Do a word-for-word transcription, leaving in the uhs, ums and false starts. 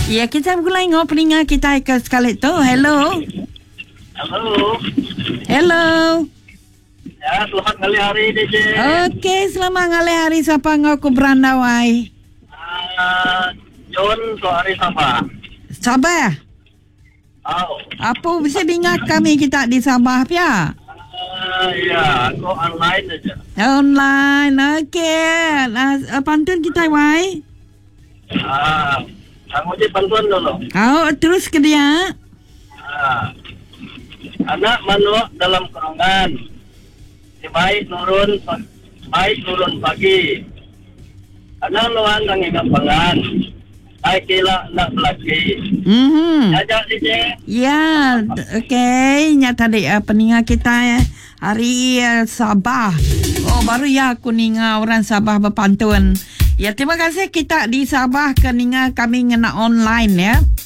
Ya, kita mulai ngau peningat kita ke sekali tu. Hello. Halo. Hello. Ya, selamat kali hari D J. Okey, selamat kali hari siapa ngau ku berandawai. Uh, John Soari Sabah. Sabah. Oh. Apa bisa dengar kami kita di Sabah ya? Uh, ya, aku online aja. Online. Okey. Uh, pantun kita wai. Ah, kamu je bantuan dulu. Oh, terus ke dia. Ah. Anak manuk dalam keronggan. Si baik nurun baik turun pagi. Anak luang kang gampangan. Baik kila nak belaki. Mhm. Ajak D J. Ya, okey. Nyata tadi uh, peningat kita eh, hari uh, Sabah. Oh, baru ya aku ninga orang Sabah berpantun. Ya, terima kasih kita di Sabah keninga kami ngena online ya.